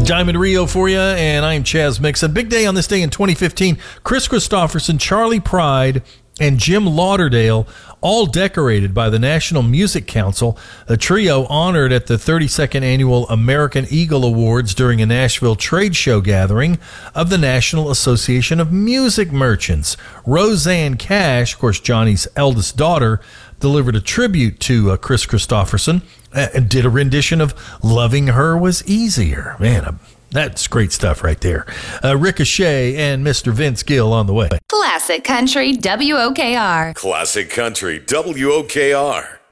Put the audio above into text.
Diamond Rio for you, and I'm Chaz Mix. A big day on this day in 2015. Chris Christopherson, Charlie Pride, and Jim Lauderdale, all decorated by the National Music Council, a trio honored at the 32nd Annual American Eagle Awards during a Nashville trade show gathering of the National Association of Music Merchants. Roseanne Cash, of course, Johnny's eldest daughter, delivered a tribute to Chris Christopherson and did a rendition of Loving Her Was Easier. Man, that's great stuff right there. Ricochet and Mr. Vince Gill on the way. Classic Country WOKR. Classic Country WOKR.